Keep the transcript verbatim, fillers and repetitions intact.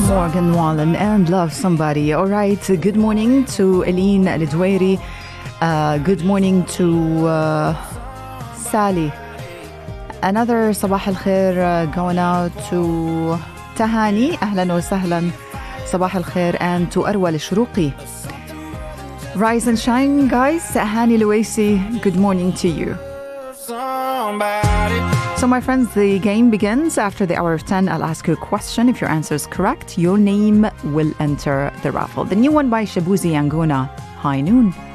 Morgan Wallen and Love Somebody. All right, good morning to Eileen Al-Dwairi. Uh, good morning to uh, Sally. Another Sabah al-Khair uh, going out to Tahani. Ahlan wa sahlan. Sabah al-Khair. And to Arwa al-Shruqi. Rise and shine, guys. Hani Luwaisi, good morning to you. So, my friends, the game begins after the hour of ten. I'll ask you a question. If your answer is correct, your name will enter the raffle. The new one by Shabuzi Yanguna. High Noon.